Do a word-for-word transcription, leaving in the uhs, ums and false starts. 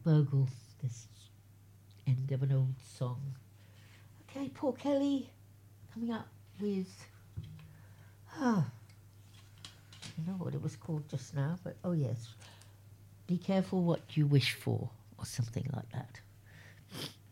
Bogle, this end of an old song. Okay, Paul Kelly coming up with, ah, I don't know what it was called just now, but oh yes, Be Careful What You Wish For, or something like that.